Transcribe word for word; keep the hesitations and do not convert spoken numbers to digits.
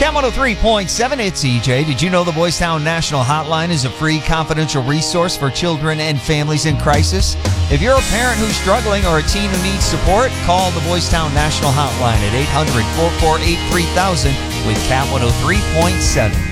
Cam one oh three point seven, it's E J. Did you know the Boys Town National Hotline is a free confidential resource for children and families in crisis? If you're a parent who's struggling or a teen who needs support, call the Boys Town National Hotline at eight hundred, four four eight, three thousand with Cam one oh three point seven.